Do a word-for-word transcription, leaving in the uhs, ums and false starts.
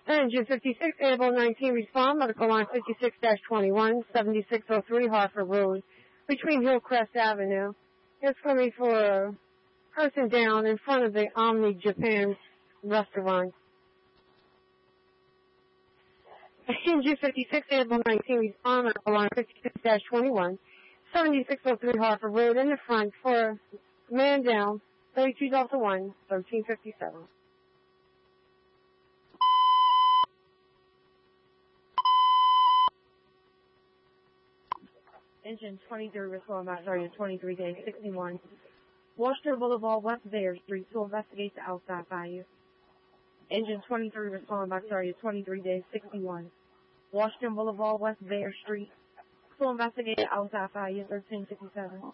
Engine fifty-six, Able nineteen, respond, medical line fifty-six dash twenty-one, seventy-six oh three Hartford Road, between Hillcrest Avenue. It's for me for a person down in front of the Omni Japan restaurant. Engine fifty-six, Able nineteen, respond, medical line fifty-six dash twenty-one, seventy-six oh three Hartford Road, in the front for a man down, thirty-two Delta one, thirteen fifty-seven. Engine twenty-three, respond back, sorry, twenty-three days sixty-one. Washington Boulevard, West Bear Street, to investigate the outside fire. Engine twenty-three, respond back, sorry, twenty-three days sixty-one. Washington Boulevard, West Bear Street, to investigate the outside fire, thirteen fifty-seven.